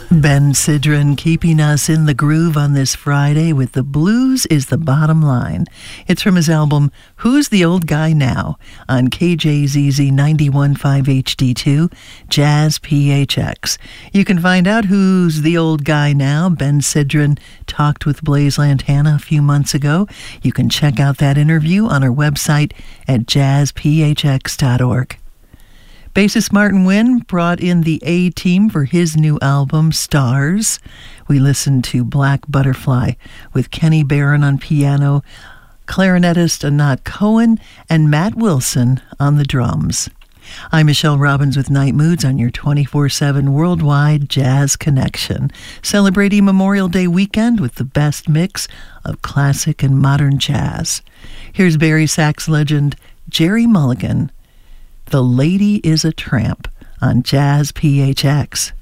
Ben Sidran keeping us in the groove on this Friday with The Blues is the Bottom Line. It's from his album Who's the Old Guy Now on KJZZ 91.5 HD2 Jazz PHX. You can find out who's the old guy now. Ben Sidran talked with Blaise Lantana a few months ago. You can check out that interview on our website at jazzphx.org. Bassist Martin Wynn brought in the A-Team for his new album, Stars. We listened to Black Butterfly with Kenny Barron on piano, clarinetist Anat Cohen, and Matt Wilson on the drums. I'm Michelle Robbins with Night Moods on your 24/7 worldwide jazz connection, celebrating Memorial Day weekend with the best mix of classic and modern jazz. Here's Barry sax legend Jerry Mulligan. The Lady is a Tramp on Jazz PHX.